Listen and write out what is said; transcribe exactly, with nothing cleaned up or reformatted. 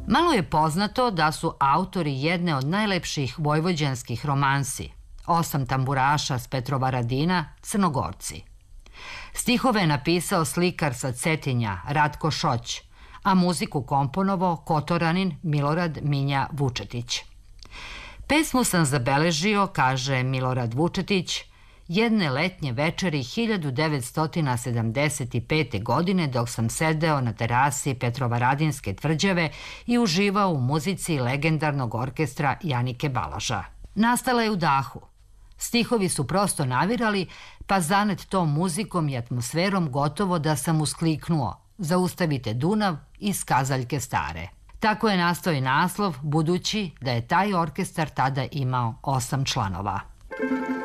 Malo je poznato da su autori jedne od najlepših vojvođanskih romansi, Osam tamburaša s Petrovaradina, Crnogorci. Stihove je napisao slikar sa Cetinja, Ratko Šoć, a muziku komponovao Kotoranin Milorad Minja Vučetić. Pesmu sam zabeležio, kaže Milorad Vučetić, jedne letnje večeri hiljadu devetsto sedamdeset pete. godine dok sam sedeo na terasi Petrovaradinske tvrđave i uživao u muzici legendarnog orkestra Janike Balaža. Nastala je u dahu. Stihovi su prosto navirali, pa zanet tom muzikom i atmosferom gotovo da sam uskliknuo: Zaustavite Dunav iz Kazaljke stare. Tako je nastao i naslov, budući da je taj orkestar tada imao osam članova.